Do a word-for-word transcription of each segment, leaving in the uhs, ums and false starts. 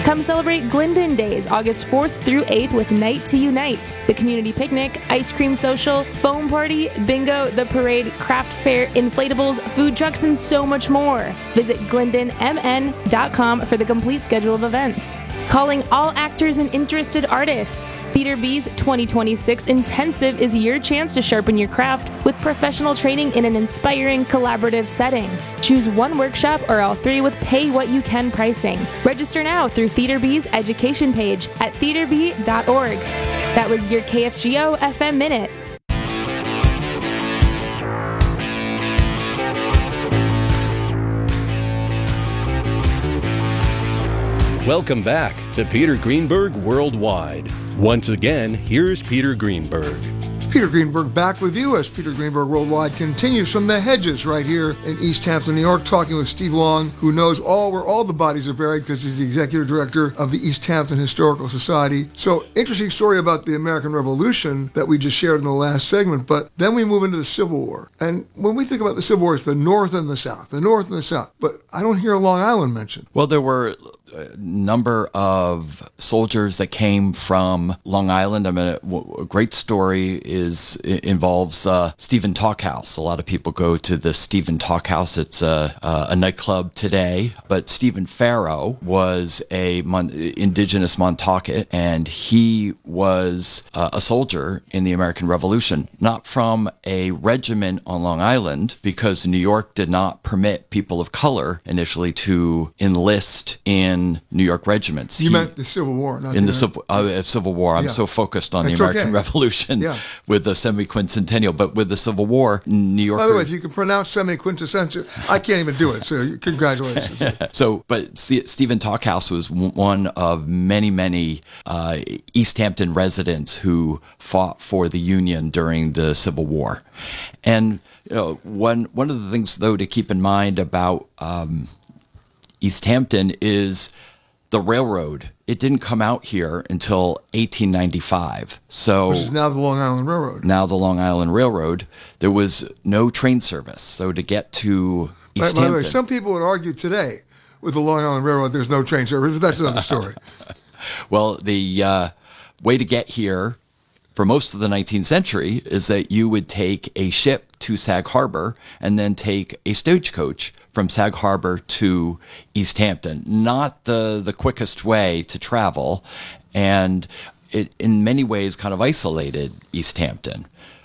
Come celebrate Glendon Days, August fourth through eighth with Night to Unite, the community picnic, ice cream social, foam party, bingo, the parade, craft fair, inflatables, food trucks, and so much more. Visit glendon m n dot com for the complete schedule of events. Calling all actors and interested artists. Theater B's twenty twenty-six Intensive is your chance to sharpen your craft with professional training in an inspiring, collaborative setting. Choose one workshop or all three with pay-what-you-can pricing. Register now through Theater B's education page at theater b dot org. That was your K F G O F M Minute. Welcome back to Peter Greenberg Worldwide. Once again, here's Peter Greenberg. Peter Greenberg back with you as Peter Greenberg Worldwide continues from the hedges right here in East Hampton, New York, talking with Steve Long, who knows all where all the bodies are buried because he's the executive director of the East Hampton Historical Society. So, interesting story about the American Revolution that we just shared in the last segment, but then we move into the Civil War. And when we think about the Civil War, it's the North and the South, the North and the South. But I don't hear Long Island mentioned. Well, there were a number of soldiers that came from Long Island. I mean, a, a great story is involves uh, Stephen Talkhouse. A lot of people go to the Stephen Talkhouse. It's a, a, a nightclub today, but Stephen Farrow was a Mon- indigenous Montaukett, and he was uh, a soldier in the American Revolution, not from a regiment on Long Island, because New York did not permit people of color initially to enlist in New York regiments. You he, meant the Civil War, not in the, the Civil, uh, Civil War. I'm yeah. so focused on That's the American okay. Revolution yeah. with the semi-quincentennial, but with the Civil War, New York. By the way, if you can pronounce semi-quintessential, I can't even do it. So congratulations. so, but see, Stephen Talkhouse was one of many, many uh, East Hampton residents who fought for the Union during the Civil War, and you know, one one of the things though to keep in mind about um, East Hampton is the railroad. It didn't come out here until eighteen ninety-five. So, which is now the Long Island Railroad. Now the Long Island Railroad. There was no train service. So to get to East by, by Hampton. the way, some people would argue today with the Long Island Railroad there's no train service, but that's another story. Well, the uh, way to get here for most of the nineteenth century is that you would take a ship to Sag Harbor and then take a stagecoach from Sag Harbor to East Hampton. Not the, the quickest way to travel, and it in many ways kind of isolated East Hampton.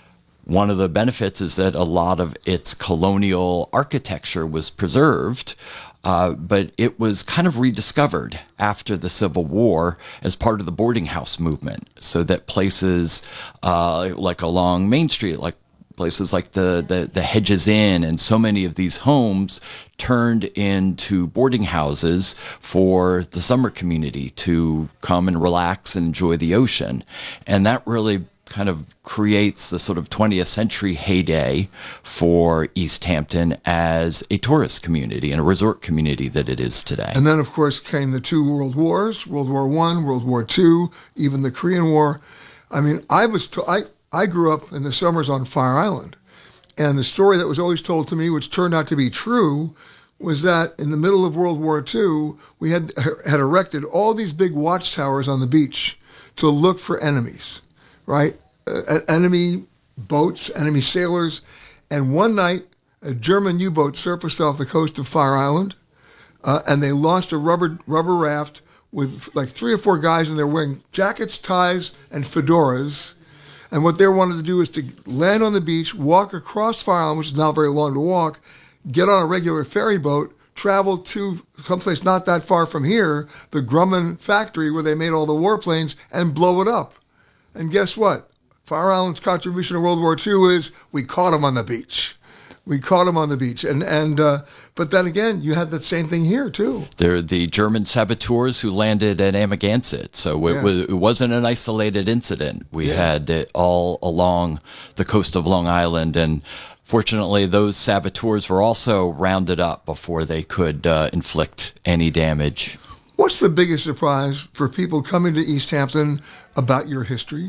One of the benefits is that a lot of its colonial architecture was preserved, uh, but it was kind of rediscovered after the Civil War as part of the boarding house movement, so that places uh, like along Main Street, like places like the, the, the Hedges Inn and so many of these homes turned into boarding houses for the summer community to come and relax and enjoy the ocean. And that really kind of creates the sort of twentieth century heyday for East Hampton as a tourist community and a resort community that it is today. And then, of course, came the two world wars, World War One, World War Two, even the Korean War. I mean, I was to- I I grew up in the summers on Fire Island, and the story that was always told to me, which turned out to be true, was that in the middle of World War Two, we had had erected all these big watchtowers on the beach to look for enemies, right? Uh, enemy boats, enemy sailors, and one night, a German U-boat surfaced off the coast of Fire Island, uh, and they launched a rubber rubber raft with like three or four guys, and they're wearing jackets, ties, and fedoras. And what they wanted to do is to land on the beach, walk across Fire Island, which is not very long to walk, get on a regular ferry boat, travel to someplace not that far from here, the Grumman factory where they made all the warplanes, and blow it up. And guess what? Fire Island's contribution to World War Two is we caught them on the beach. We caught them on the beach. And, and uh, but then again, you had that same thing here, too. They're the German saboteurs who landed at Amagansett. So it, Yeah. was, it wasn't an isolated incident. We Yeah. had it all along the coast of Long Island. And fortunately, those saboteurs were also rounded up before they could uh, inflict any damage. What's the biggest surprise for people coming to East Hampton about your history?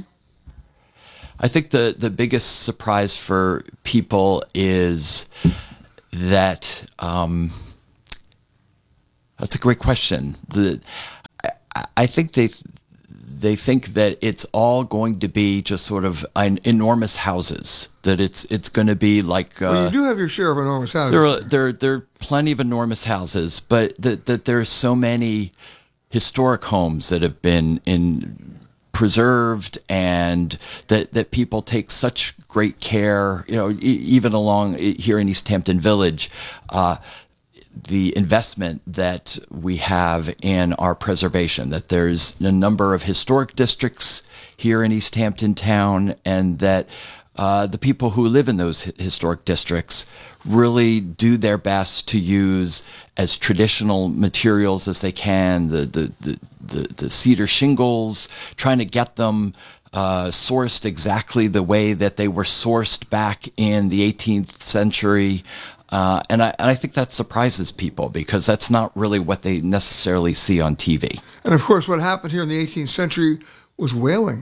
I think the, the biggest surprise for people is that, um, that's a great question. The, I think they they think that it's all going to be just sort of an enormous houses. That it's it's going to be like. Uh, well, you do have your share of enormous houses. There are there there are plenty of enormous houses, but that that there are so many historic homes that have been in preserved, and that that people take such great care. You know, e- even along here in East Hampton Village. Uh, the investment that we have in our preservation, that there's a number of historic districts here in East Hampton Town, and that uh, the people who live in those historic districts really do their best to use as traditional materials as they can, the, the, the, the, the cedar shingles, trying to get them uh, sourced exactly the way that they were sourced back in the eighteenth century. Uh, and, I, and I think that surprises people, because that's not really what they necessarily see on T V. And of course, what happened here in the eighteenth century was whaling.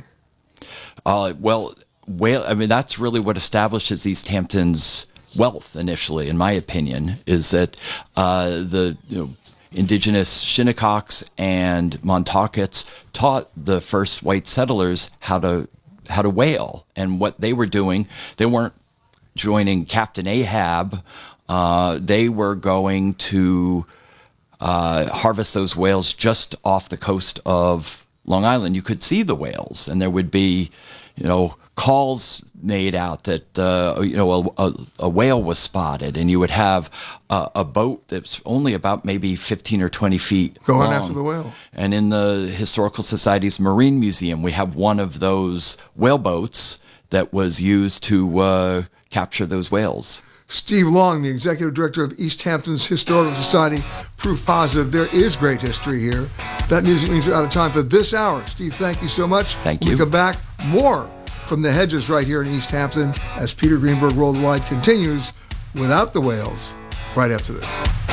Uh, well, whale. I mean, that's really what establishes East Hampton's wealth initially, in my opinion, is that uh, the you know, indigenous Shinnecox and Montaukets taught the first white settlers how to how to whale, and what they were doing. They weren't joining Captain Ahab. Uh, they were going to uh, harvest those whales just off the coast of Long Island. You could see the whales, and there would be, you know, calls made out that uh, you know a, a, a whale was spotted, and you would have a, a boat that's only about maybe fifteen or twenty feet going long. after the whale. And in the Historical Society's Marine Museum, we have one of those whale boats that was used to uh, capture those whales. Steve Long, the executive director of East Hampton's Historical Society, proof positive there is great history here. That music means we're out of time for this hour. Steve, thank you so much. Thank when you. We come back, more from the hedges right here in East Hampton as Peter Greenberg Worldwide continues without the whales right after this.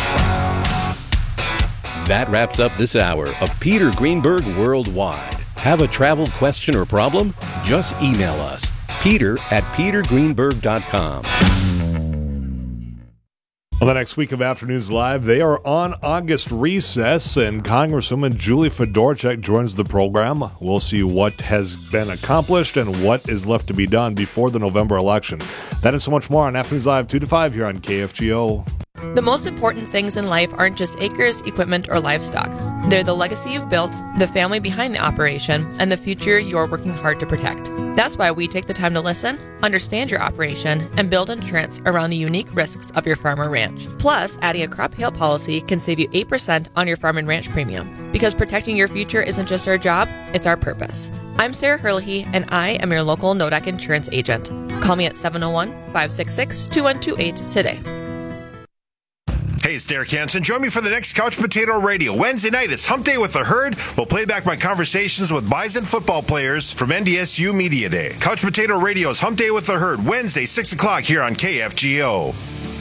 That wraps up this hour of Peter Greenberg Worldwide. Have a travel question or problem? Just email us, peter at peter greenberg dot com. Well, the next week of Afternoons Live, they are on August recess, and Congresswoman Julie Fedorchak joins the program. We'll see what has been accomplished and what is left to be done before the November election. That and so much more on Afternoons Live, two to five here on K F G O. The most important things in life aren't just acres, equipment, or livestock. They're the legacy you've built, the family behind the operation, and the future you're working hard to protect. That's why we take the time to listen, understand your operation, and build insurance around the unique risks of your farm or ranch. Plus, adding a crop hail policy can save you eight percent on your farm and ranch premium. Because protecting your future isn't just our job, it's our purpose. I'm Sarah Herlihy, and I am your local N O D A C insurance agent. Call me at seven oh one, five six six, two one two eight today. Hey, it's Derek Hansen. Join me for the next Couch Potato Radio. Wednesday night, it's Hump Day with the Herd. We'll play back my conversations with Bison football players from N D S U Media Day. Couch Potato Radio's Hump Day with the Herd, Wednesday, six o'clock here on K F G O.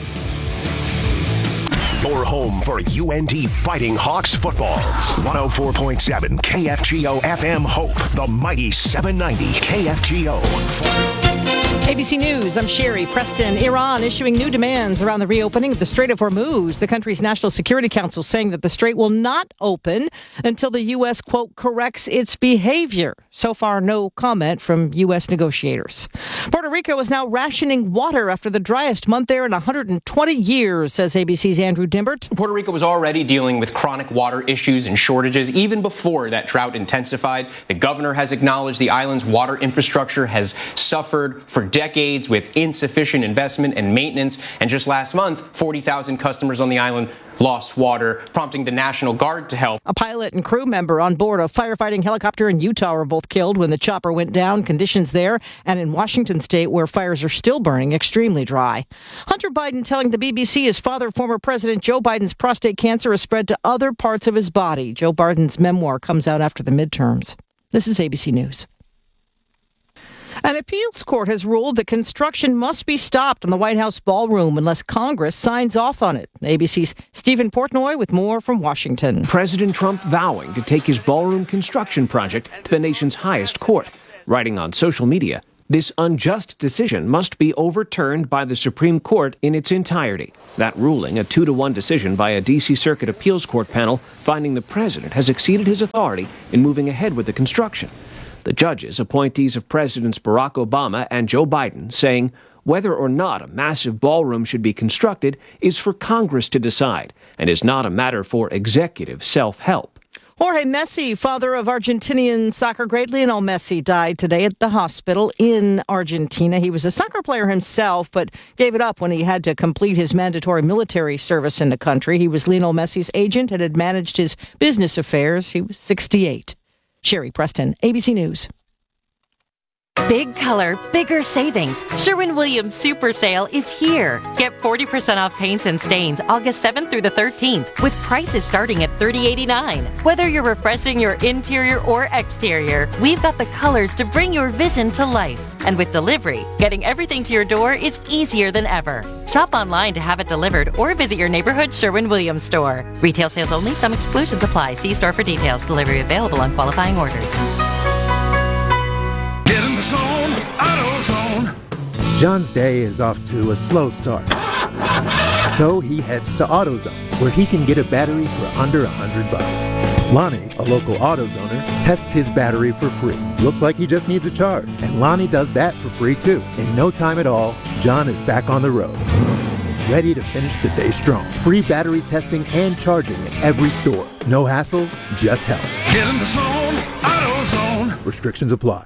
Your home for U N T Fighting Hawks football. one oh four point seven K F G O F M Hope, the mighty seven ninety K F G O. A B C News, I'm Sherry Preston. Iran issuing new demands around the reopening of the Strait of Hormuz. The country's National Security Council saying that the strait will not open until the U S, quote, corrects its behavior. So far, no comment from U S negotiators. Puerto Rico is now rationing water after the driest month there in one hundred twenty years, says A B C's Andrew Dimbert. Puerto Rico was already dealing with chronic water issues and shortages even before that drought intensified. The governor has acknowledged the island's water infrastructure has suffered for decades with insufficient investment and maintenance. And just last month, forty thousand customers on the island lost water, prompting the National Guard to help. A pilot and crew member on board a firefighting helicopter in Utah were both killed when the chopper went down. Conditions there and in Washington state, where fires are still burning, extremely dry. Hunter Biden telling the B B C his father, former President Joe Biden's prostate cancer has spread to other parts of his body. Joe Biden's memoir comes out after the midterms. This is A B C News. An appeals court has ruled that construction must be stopped on the White House ballroom unless Congress signs off on it. A B C's Stephen Portnoy with more from Washington. President Trump vowing to take his ballroom construction project to the nation's highest court. Writing on social media, This unjust decision must be overturned by the Supreme Court in its entirety. That ruling, a two to one decision by a D C Circuit Appeals Court panel, finding the president has exceeded his authority in moving ahead with the construction. The judges, appointees of Presidents Barack Obama and Joe Biden, saying whether or not a massive ballroom should be constructed is for Congress to decide and is not a matter for executive self-help. Jorge Messi, father of Argentinian soccer great Lionel Messi, died today at the hospital in Argentina. He was a soccer player himself, but gave it up when he had to complete his mandatory military service in the country. He was Lionel Messi's agent and had managed his business affairs. He was sixty-eight. Sherry Preston, A B C News. Big color, bigger savings. Sherwin-Williams Super Sale is here. Get forty percent off paints and stains August seventh through the thirteenth with prices starting at thirty dollars and eighty-nine cents. Whether you're refreshing your interior or exterior, we've got the colors to bring your vision to life. And with delivery, getting everything to your door is easier than ever. Shop online to have it delivered or visit your neighborhood Sherwin-Williams store. Retail sales only. Some exclusions apply. See store for details. Delivery available on qualifying orders. Get in the zone, AutoZone. John's day is off to a slow start. So he heads to AutoZone, where he can get a battery for under a hundred bucks. Lonnie, a local AutoZoner, tests his battery for free. Looks like he just needs a charge, and Lonnie does that for free too. In no time at all, John is back on the road, ready to finish the day strong. Free battery testing and charging at every store. No hassles, just help. Get in the zone, AutoZone. Restrictions apply.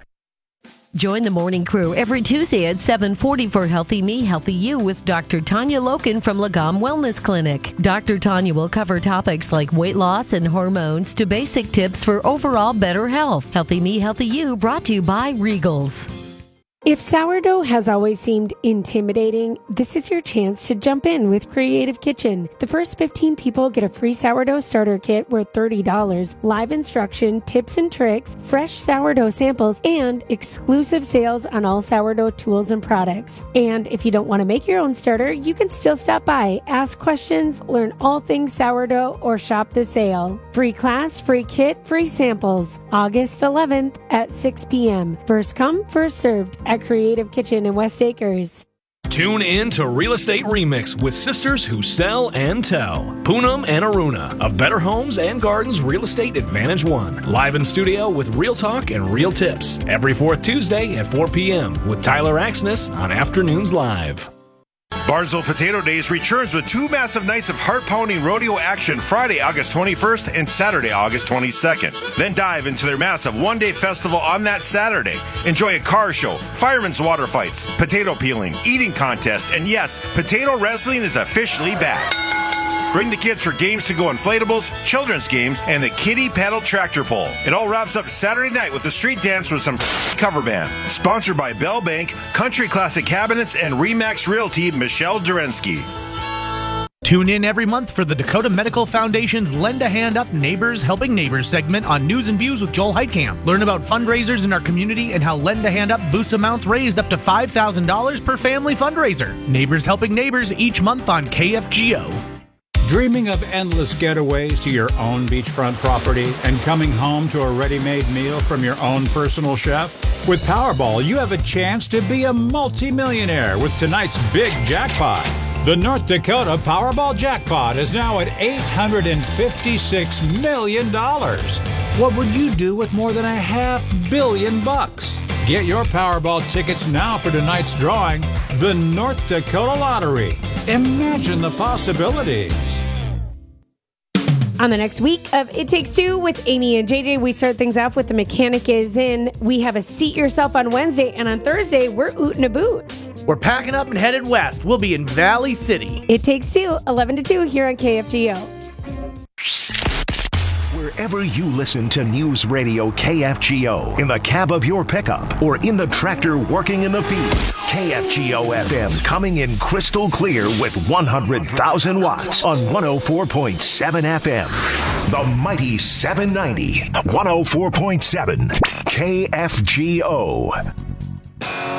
Join the morning crew every Tuesday at seven forty for Healthy Me, Healthy You with Doctor Tanya Loken from Lagom Wellness Clinic. Doctor Tanya will cover topics like weight loss and hormones to basic tips for overall better health. Healthy Me, Healthy You brought to you by Regals. If sourdough has always seemed intimidating, this is your chance to jump in with Creative Kitchen. The first fifteen people get a free sourdough starter kit worth thirty dollars, live instruction, tips and tricks, fresh sourdough samples, and exclusive sales on all sourdough tools and products. And if you don't want to make your own starter, you can still stop by, ask questions, learn all things sourdough, or shop the sale. Free class, free kit, free samples. August eleventh at six p.m. First come, first served at Creative Kitchen in West Acres. Tune in to Real Estate Remix with sisters who sell and tell. Poonam and Aruna of Better Homes and Gardens Real Estate Advantage One. Live in studio with real talk and real tips. Every fourth Tuesday at four p.m. with Tyler Axness on Afternoons Live. Barnesville Potato Days returns with two massive nights of heart-pounding rodeo action Friday, August twenty-first and Saturday, August twenty-second. Then dive into their massive one-day festival on that Saturday. Enjoy a car show, firemen's water fights, potato peeling, eating contest, and yes, potato wrestling is officially back. Bring the kids for games to go inflatables, children's games, and the kiddie paddle tractor pull. It all wraps up Saturday night with a street dance with some cover band. Sponsored by Bell Bank, Country Classic Cabinets, and Remax Realty, Michelle Durensky. Tune in every month for the Dakota Medical Foundation's Lend a Hand Up Neighbors Helping Neighbors segment on News and Views with Joel Heitkamp. Learn about fundraisers in our community and how Lend a Hand Up boosts amounts raised up to five thousand dollars per family fundraiser. Neighbors Helping Neighbors each month on K F G O. Dreaming of endless getaways to your own beachfront property and coming home to a ready-made meal from your own personal chef? With Powerball, you have a chance to be a multimillionaire with tonight's big jackpot. The North Dakota Powerball jackpot is now at eight hundred fifty-six million dollars. What would you do with more than a half billion bucks? Get your Powerball tickets now for tonight's drawing, the North Dakota Lottery. Imagine the possibilities. On the next week of It Takes Two with Amy and J J, we start things off with The Mechanic Is In. We have a Seat Yourself on Wednesday, and on Thursday, we're ootin' a boot. We're packing up and headed west. We'll be in Valley City. It Takes Two, eleven to two here on K F G O. Wherever you listen to News Radio K F G O, in the cab of your pickup or in the tractor working in the field, K F G O F M coming in crystal clear with one hundred thousand watts on one oh four point seven F M. The mighty seven ninety, one oh four point seven K F G O.